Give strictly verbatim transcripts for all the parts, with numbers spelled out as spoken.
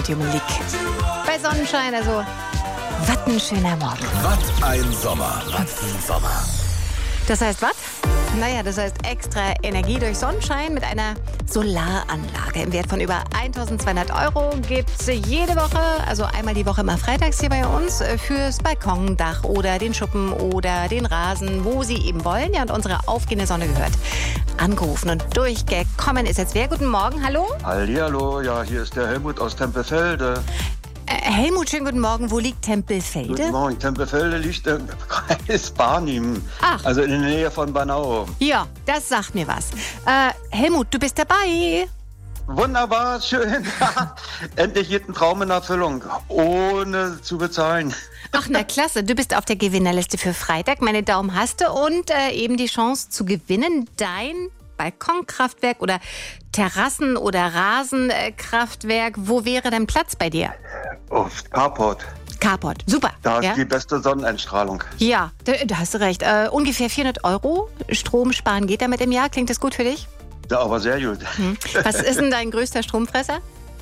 Musik. Bei Sonnenschein, also was ein schöner Morgen. Was ein Sommer. Was ein Sommer. Das heißt was? Naja, das heißt extra Energie durch Sonnenschein mit einer Solaranlage im Wert von über eintausendzweihundert Euro gibt's jede Woche, also einmal die Woche immer freitags hier bei uns, fürs Balkondach oder den Schuppen oder den Rasen, wo Sie eben wollen. Ja, und unsere aufgehende Sonne gehört. Angerufen und durchgekommen ist jetzt wer? Guten Morgen, hallo? Hallihallo, ja, hier ist der Helmut aus Tempelfelde. Äh, Helmut, schönen guten Morgen. Wo liegt Tempelfelde? Guten Morgen, Tempelfelde liegt im Kreis Barnim, Ach. also in der Nähe von Bernau. Ja, das sagt mir was. Äh, Helmut, du bist dabei. Wunderbar, schön. Endlich geht ein Traum in Erfüllung, ohne zu bezahlen. Ach, na klasse. Du bist auf der Gewinnerliste für Freitag. Meine Daumen hast du und äh, eben die Chance zu gewinnen. Dein Balkonkraftwerk oder Terrassen- oder Rasenkraftwerk. Wo wäre denn Platz bei dir? Auf Carport. Carport. Super. Da ist ja? die beste Sonneneinstrahlung. Ja, da, da hast du recht. Äh, ungefähr vierhundert Euro Strom sparen geht damit im Jahr. Klingt das gut für dich? Ja, aber sehr gut. Hm. Was ist denn dein größter Stromfresser?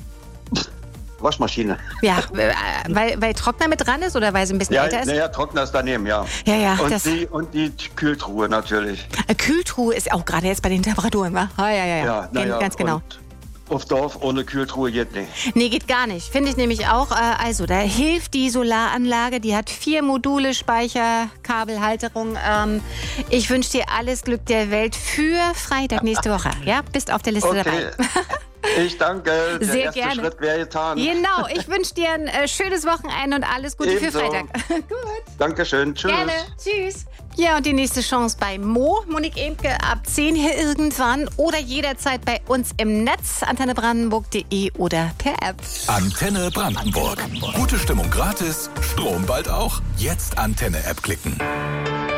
Waschmaschine. Ja, äh, weil, weil Trockner mit dran ist oder weil sie ein bisschen Ja, älter ist? naja, Trockner ist daneben, ja. Ja, ja. Und, Das, die, und die Kühltruhe natürlich. äh, Kühltruhe ist auch gerade jetzt bei den Temperaturen, wa? Ah, ja, ja, ja. Ja, na Gen- ja, Ganz genau. Und auf Dorf ohne Kühltruhe geht nicht. Nee, geht gar nicht. Finde ich nämlich auch. Äh, also, da hilft die Solaranlage. Die hat vier Module, Speicher, Kabelhalterung. Ähm, ich wünsche dir alles Glück der Welt für Freitag nächste Woche. Ja, bist auf der Liste Okay. dabei. Ich danke. Der Sehr erste gerne. Schritt wäre getan. Genau. Ich wünsche dir ein äh, schönes Wochenende und alles Gute Ebenso. für Freitag. Gut. Dankeschön. Tschüss. Gerne. Tschüss. Ja, und die nächste Chance bei Mo, Monique Emke, ab zehn hier irgendwann oder jederzeit bei uns im Netz, antenne brandenburg punkt de oder per App. Antenne Brandenburg. Gute Stimmung gratis, Strom bald auch. Jetzt Antenne-App klicken.